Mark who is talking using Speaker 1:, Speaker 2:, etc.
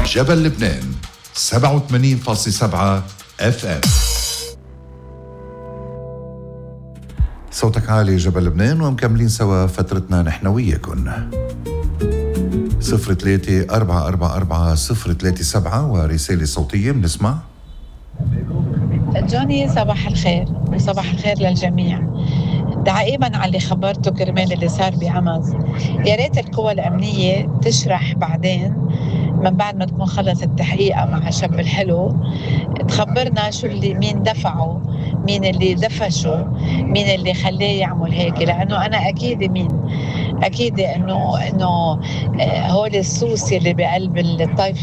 Speaker 1: جبل لبنان 87.7 FM. صوتك عالي جبل لبنان، ومكملين سوا فترتنا نحن وياكن. 03-444-037 ورسالة صوتية بنسمع.
Speaker 2: جوني صباح الخير وصباح الخير للجميع. تعقيبا على اللي خبرته كرمال اللي صار بعمز، يا ريت القوى الأمنية تشرح بعدين من بعد ما تكون خلص التحقيقة مع الشاب الحلو، تخبرنا شو اللي مين دفعه، مين اللي دفشه، مين اللي خليه يعمل هيك، لأنه أنا أكيد إنه هول السوس اللي بقلب الطائفة